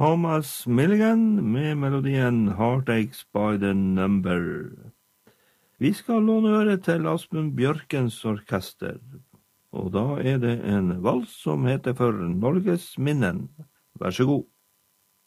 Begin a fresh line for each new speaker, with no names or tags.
Thomas Milligan med melodien Heartaches by the Number. Vi skal låne øre til Asmund Bjørkens orkester, og da er det en vals som heter For Norges minnen. Vær så god.